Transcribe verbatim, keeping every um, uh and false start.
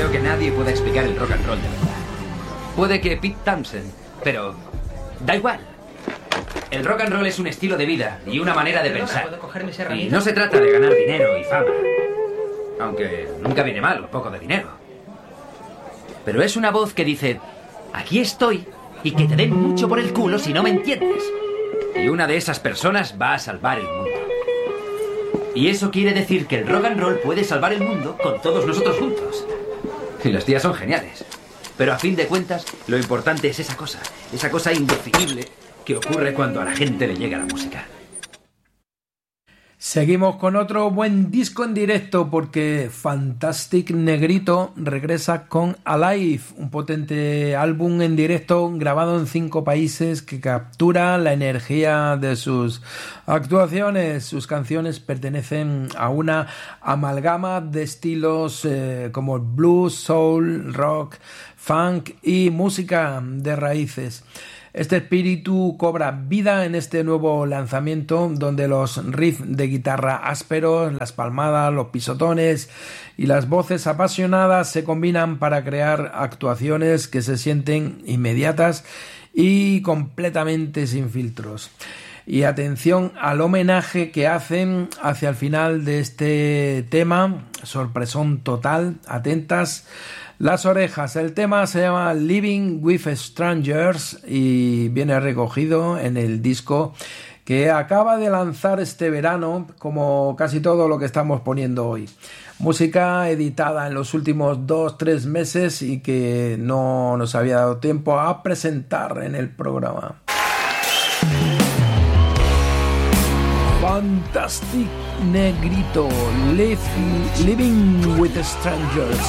creo que nadie pueda explicar el rock and roll de verdad. Puede que Pete Townshend, pero da igual. El rock and roll es un estilo de vida y una manera de pensar. Y no se trata de ganar dinero y fama. Aunque nunca viene mal un poco de dinero. Pero es una voz que dice, aquí estoy, y que te den mucho por el culo si no me entiendes. Y una de esas personas va a salvar el mundo. Y eso quiere decir que el rock and roll puede salvar el mundo con todos nosotros juntos. Y los días son geniales. Pero a fin de cuentas, lo importante es esa cosa, esa cosa indefinible que ocurre cuando a la gente le llega la música. Seguimos con otro buen disco en directo porque Fantastic Negrito regresa con Alive, un potente álbum en directo grabado en cinco países que captura la energía de sus actuaciones. Sus canciones pertenecen a una amalgama de estilos eh, como blues, soul, rock, funk y música de raíces. Este espíritu cobra vida en este nuevo lanzamiento donde los riffs de guitarra ásperos, las palmadas, los pisotones y las voces apasionadas se combinan para crear actuaciones que se sienten inmediatas y completamente sin filtros. Y atención al homenaje que hacen hacia el final de este tema, sorpresón total, atentas las orejas. El tema se llama Living with Strangers y viene recogido en el disco que acaba de lanzar este verano, como casi todo lo que estamos poniendo hoy. Música editada en los últimos dos, tres meses y que no nos había dado tiempo a presentar en el programa. Fantastic Negrito, live, Living with Strangers.